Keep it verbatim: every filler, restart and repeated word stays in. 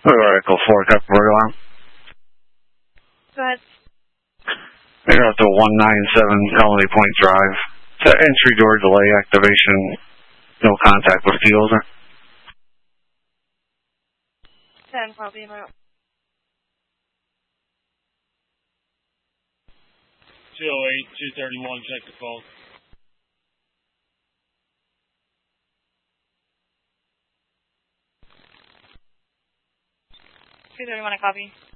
Article four, Captain Alarm. Go ahead. You're up to one nine seven Colony Point Drive. It's an entry door delay activation. No contact with the user. ten, copy him out. two oh eight, two thirty-one, check the phone. two thirty-one, I copy.